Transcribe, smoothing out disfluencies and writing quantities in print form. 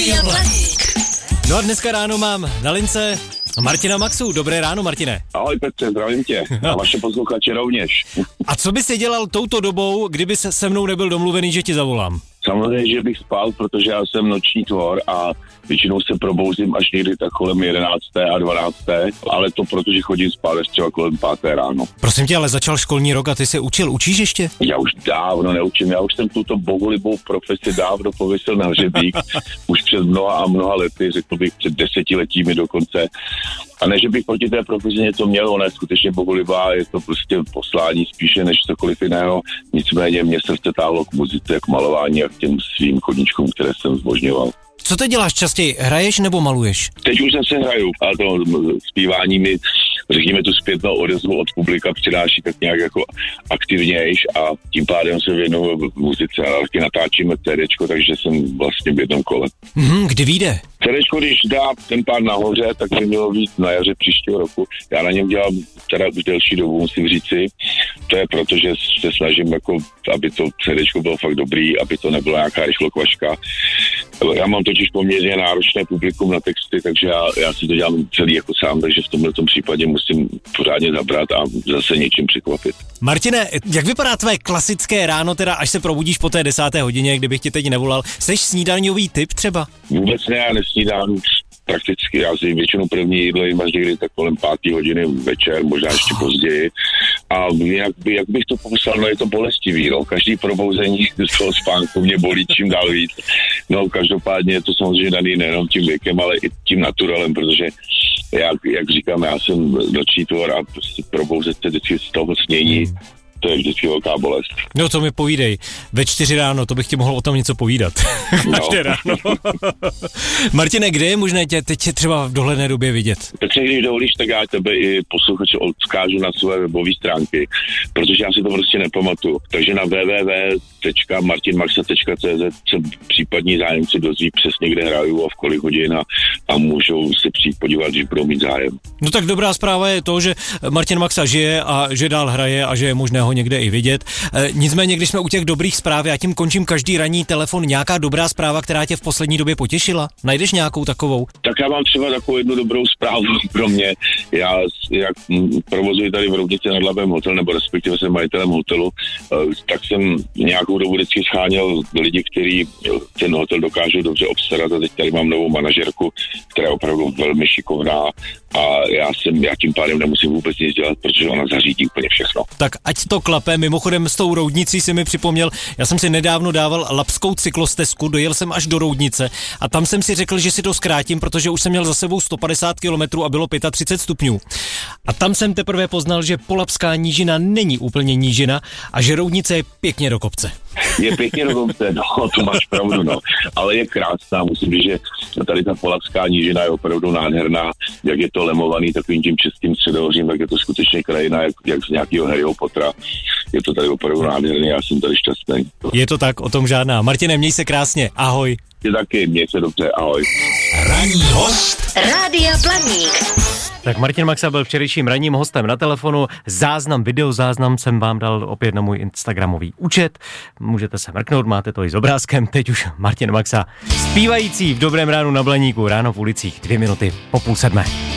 Rádio Blaník. No a dneska ráno mám na lince Martina Maxu. Dobré ráno, Martine. Ahoj Petře, zdravím tě. A vaše posluchače rovněž. A co bys dělal touto dobou, kdyby se mnou nebyl domluvený, že ti zavolám? Samozřejmě, že bych spal, protože já jsem noční tvor a většinou se probouzím až někdy tak kolem 11. a 12. Ale to protože chodím spát až třeba kolem 5. ráno. Prosím tě, ale začal školní rok a ty se učíš ještě? Já už dávno neučím, já už jsem tuto bohulibou profesi dávno pověsil na hřebík, už před mnoha a mnoha lety, řekl bych před 10 letími dokonce. A ne, že bych proti té profesi něco měl, ona je skutečně bohulibá, je to prostě poslání spíše než cokoliv jiného. Nicméně mě srdce táhlo k muzice, k malování a k těm svým koníčkům, které jsem zbožňoval. Co ty děláš častěji? Hraješ nebo maluješ? Teď už zase hraju, ale to zpívání mi, řekněme, tu zpětnou odezvu od publika přináší tak nějak jako aktivnějš a tím pádem se věnuju muzice a taky natáčíme CDčko, takže jsem vlastně v jednom kole. Kdy vyjde? CDčko, když dá ten pár nahoře, tak by mělo být na jaře příštího roku. Já na něm dělám teda už delší dobu, musím říci. To je proto, že se snažím, jako, aby to CDčko bylo fakt dobrý, aby to nebyla nějaká rychlokvaška. Já mám totiž poměrně náročné publikum na texty, takže já si to dělám celý jako sám, takže v tomto případě musím pořádně zabrat a zase něčím překvapit. Martine, jak vypadá tvé klasické ráno, teda až se probudíš po té 10. hodině, kdybych tě teď nevolal? Jseš snídaňový typ třeba? Vůbec ne, já nesnídám prakticky, já si většinou první jídlo jim až někdy tak kolem 5. hodiny večer, možná ještě později. A jak bych to popsal, no je to bolestivý, no. Každý probouzení z toho spánku mě bolí čím dál víc. No každopádně je to samozřejmě daný nejenom tím věkem, ale i tím naturalem, protože jak říkám, já jsem noční tvor a prostě probouzet se vždycky z toho snění, to je vždycky velká bolest. No to mi povídej. Ve 4 ráno, to bych ti mohl o tom něco povídat. Každé ráno. Martine, kde je možné tě teď třeba v dohledné době vidět? Petře, když dovolíš, tak já tebe i posluchače odkážu na své webové stránky, protože já si to prostě nepamatuju. Takže na www.martinmaxa.cz se případní zájemci dozví přesně, kde hraju a v kolik hodin a můžou se přijít podívat, když budou mít zájem. No tak dobrá zpráva je to, že Martin Maxa žije a že dál hraje a že je možné ho někde i vidět. Nicméně, když jsme u těch dobrých zpráv, já tím končím každý ranní telefon, nějaká dobrá zpráva, která tě v poslední době potěšila? Najdeš nějakou takovou? Tak já mám třeba takovou jednu dobrou zprávu pro mě. Já provozuji tady v Roudnici nad Labem hotel, nebo respektive jsem majitelem hotelu, tak jsem nějakou dobu vždycky scháněl lidi, kteří ten hotel dokážou dobře obstarat a teď tady mám novou manažerku, která je opravdu velmi šikovná a já tím pádem nemusím vůbec nic dělat, protože ona zařídí úplně všechno. Tak ať to klape, mimochodem s tou Roudnicí si mi připomněl, já jsem si nedávno dával labskou cyklostezku, dojel jsem až do Roudnice a tam jsem si řekl, že si to zkrátím, protože už jsem měl za sebou 150 km a bylo 35 stupňů. A tam jsem teprve poznal, že Polabská nížina není úplně nížina a že Roudnice je pěkně do kopce. Je pěkně do kopce, no, to máš pravdu, no. Ale je krásná, musím říct, že tady ta Polabská nížina je opravdu nádherná, jak je to lemovaný takovým tím českým středohořím, tak je to skutečně krajina, jak z nějakého Harryho Pottera. Je to tady opravdu nádherný, já jsem tady šťastný. Je to tak, o tom žádná. Martine, měj se krásně, ahoj. Ty taky, měj se dobře, ahoj. Ranní host Rádia Blaník. Tak Martin Maxa byl včerejším ranním hostem na telefonu. Videozáznam jsem vám dal opět na můj instagramový účet. Můžete se mrknout, máte to i s obrázkem. Teď už Martin Maxa zpívající v Dobrém ránu na Blaníku, ráno v ulicích, 2 minuty po 6:30.